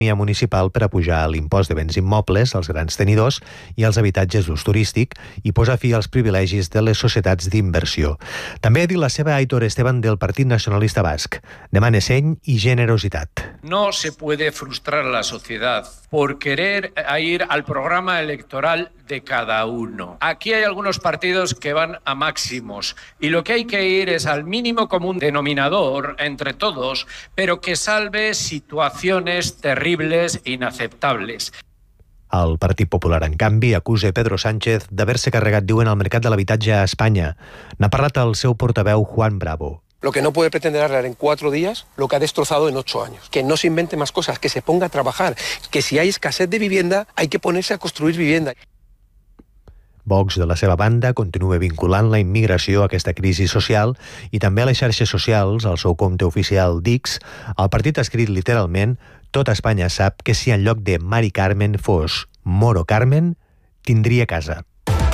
municipal per a pujar l'impost de béns immobles als grans tenidors i als habitatges d'ús turístic i posar fi als privilegis de les societats d'inversió. També ha dit la seva Aitor Esteban del Partit Nacionalista Basc. Demana seny i generositat. No se puede frustrar a la sociedad por querer ir al programa electoral de cada uno. Aquí hay algunos partidos que van a máximos y lo que hay que ir es al mínimo común denominador entre todos, pero que salve situaciones terribles e inaceptables. El Partit Popular, en canvi, acusa Pedro Sánchez d'haver-se carregat, diuen, el mercat de l'habitatge a Espanya. N'ha parlat el seu portaveu Juan Bravo. Lo que no puede pretender arreglar en 4 días lo que ha destrozado en 8 años. Que no se invente más cosas, que se ponga a trabajar, que si hay escasez de vivienda hay que ponerse a construir vivienda. Vox, de la seva banda, continua vinculant la immigració a aquesta crisi social i també a les xarxes socials, al seu compte oficial d'X, el partit ha escrit literalment: tot Espanya sap que si en lloc de Mari Carmen fos Moro Carmen, tindria casa.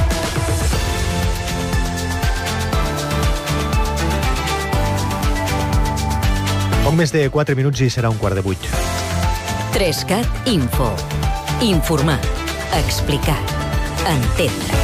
Poc més de 4 minuts i serà 7:15. 3CAT Info. Informar. Explicar. Entendre.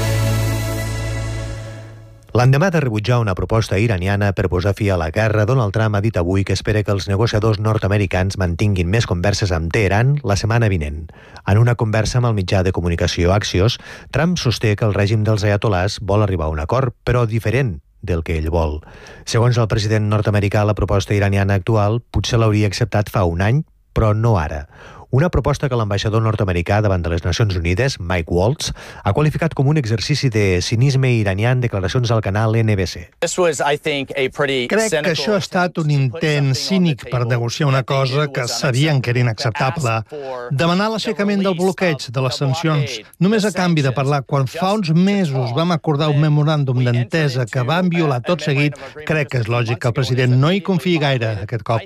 L'endemà de rebutjar una proposta iraniana per posar fi a la guerra, Donald Trump ha dit avui que espera que els negociadors nord-americans mantinguin més converses amb Teheran la setmana vinent. En una conversa amb el mitjà de comunicació Axios, Trump sosté que el règim dels ayatolás vol arribar a un acord, però diferent del que ell vol. Segons el president nord-americà, la proposta iraniana actual potser l'hauria acceptat fa un any, però no ara. Una proposta que l'ambaixador nord-americà davant de les Nacions Unides, Mike Waltz, ha qualificat com un exercici de cinisme iranià en declaracions al canal NBC. Crec que això ha estat un intent cínic per negociar una cosa que sabien que era inacceptable. Demanar l'aixecament del bloqueig de les sancions només a canvi de parlar quan fa uns mesos vam acordar un memoràndum d'entesa que van violar tot seguit, crec que és lògic que el president no hi confiï gaire aquest cop.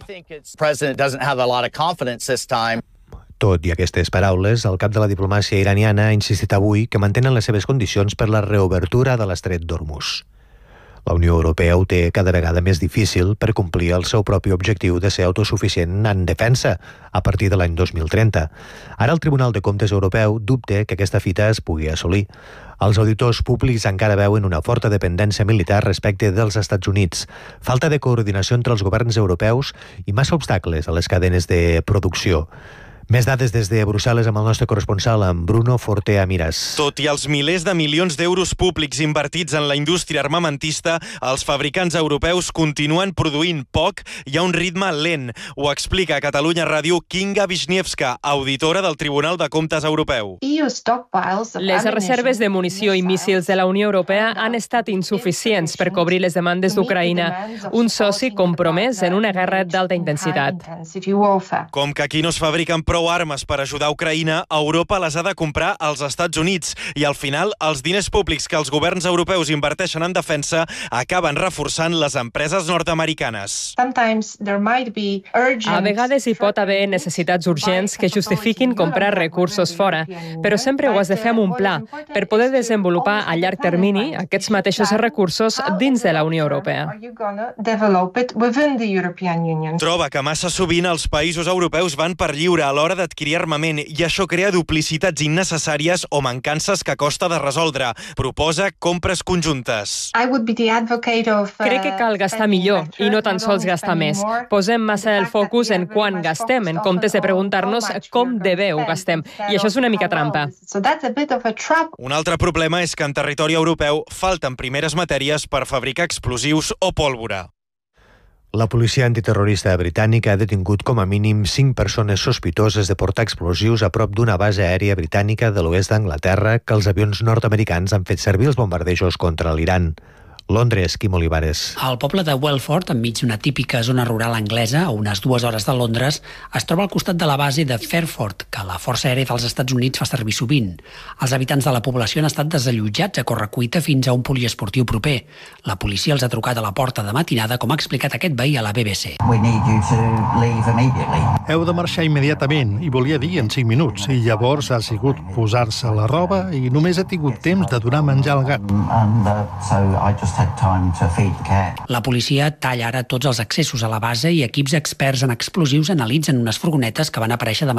Tot i aquestes paraules, el cap de la diplomàcia iraniana ha insistit avui que mantenen les seves condicions per la reobertura de l'estret d'Hormuz. La Unió Europea ho té cada vegada més difícil per complir el seu propi objectiu de ser autosuficient en defensa a partir de l'any 2030. Ara el Tribunal de Comptes Europeu dubta que aquesta fita es pugui assolir. Els auditors públics encara veuen una forta dependència militar respecte dels Estats Units, falta de coordinació entre els governs europeus i massa obstacles a les cadenes de producció. Més dades des de Brussel·les amb el nostre corresponsal, amb Bruno Forte Amiras. Tot i els milers de milions d'euros públics invertits en la indústria armamentista, els fabricants europeus continuen produint poc i a un ritme lent. Ho explica a Catalunya Ràdio Kinga Wisniewska, auditora del Tribunal de Comptes Europeu. Les reserves de munició i míssils de la Unió Europea han estat insuficients per cobrir les demandes d'Ucraïna, un soci compromès en una guerra d'alta intensitat. Com que aquí no es fabriquen prou armes per ajudar Ucraïna, Europa les ha de comprar als Estats Units i al final els diners públics que els governs europeus inverteixen en defensa acaben reforçant les empreses nord-americanes. A vegades hi pot haver necessitats urgents que justifiquin comprar recursos fora, però sempre ho has de fer amb un pla per poder desenvolupar a llarg termini aquests mateixos recursos dins de la Unió Europea. Troba que massa sovint els països europeus van per lliure a l'hora d'adquirir armament i això crea duplicitats innecessàries o mancances que costa de resoldre. Proposa compres conjuntes. Crec que cal gastar millor i no tan sols gastar més. Posem massa el focus en quan gastem, en comptes de preguntar-nos com de bé ho gastem. I això és una mica trampa. Un altre problema és que en territori europeu falten primeres matèries per fabricar explosius o pólvora. La policia antiterrorista britànica ha detingut com a mínim 5 persones sospitoses de portar explosius a prop d'una base aèria britànica de l'oest d'Anglaterra que els avions nord-americans han fet servir els bombardejos contra l'Iran. Londres, Quim Olivares. El poble de Welford, enmig d'una típica zona rural anglesa, a unes 2 hores de Londres, es troba al costat de la base de Fairford, que la Força Aèria dels Estats Units fa servir sovint. Els habitants de la població han estat desallotjats a correcuita fins a un poliesportiu proper. La policia els ha trucat a la porta de matinada, com ha explicat aquest veí a la BBC. Heu de marxar immediatament, i volia dir en 5 minuts, i llavors ha sigut posar-se la roba i només ha tingut temps de donar menjar al gat. La policia talla ara tots els accessos a la base i equips experts en explosius analitzen unes furgonetes que van aparèixer de